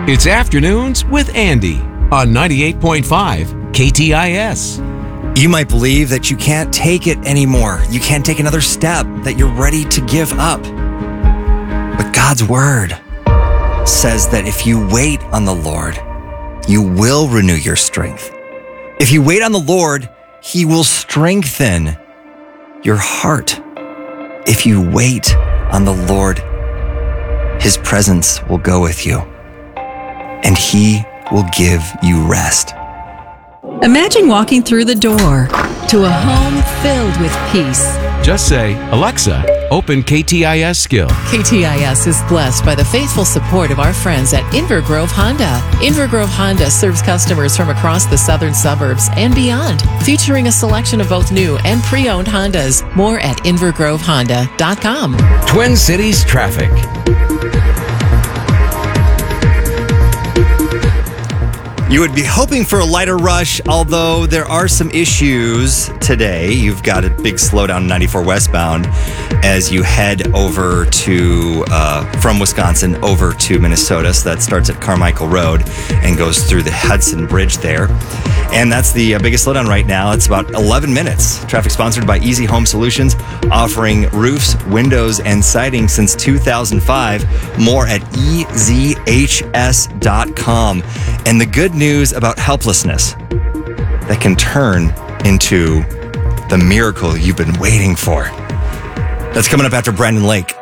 It's Afternoons with Andy on 98.5 KTIS. You might believe that you can't take it anymore. You can't take another step, that you're ready to give up. But God's word says that if you wait on the Lord, you will renew your strength. If you wait on the Lord, He will strengthen your heart. If you wait on the Lord, His presence will go with you, and He will give you rest. Imagine walking through the door to a home filled with peace. Just say, Alexa, open KTIS skill. KTIS is blessed by the faithful support of our friends at Invergrove Honda. Invergrove Honda serves customers from across the southern suburbs and beyond, featuring a selection of both new and pre-owned Hondas. More at invergrovehonda.com. Twin Cities traffic. You would be hoping for a lighter rush, although there are some issues today. You've got a big slowdown 94 westbound as you head over to, from Wisconsin over to Minnesota. So that starts at Carmichael Road and goes through the Hudson Bridge there. And that's the biggest slowdown right now. It's about 11 minutes. Traffic sponsored by Easy Home Solutions, offering roofs, windows, and siding since 2005. More at EZHS.com. And the good news about helplessness that can turn into the miracle you've been waiting for. That's coming up after Brandon Lake.